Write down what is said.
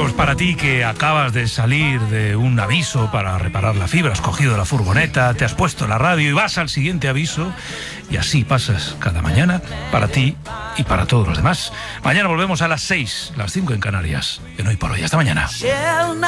Pues para ti que acabas de salir de un aviso para reparar la fibra, has cogido la furgoneta, te has puesto la radio y vas al siguiente aviso, y así pasas cada mañana, para ti y para todos los demás. Mañana volvemos a las 6, las 5 en Canarias, en Hoy por Hoy. Hasta mañana.